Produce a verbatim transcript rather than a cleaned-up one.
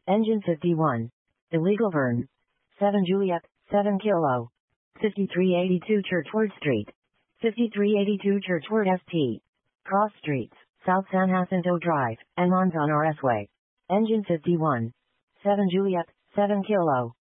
Engine fifty-one. Illegal Vern. seven Juliet, seven Kilo. fifty-three eighty-two Churchward Street. fifty-three eighty-two Churchward S T. Cross Streets, South San Jacinto Drive, and Monzon R S Way. Engine fifty-one. seven Juliet, seven Kilo.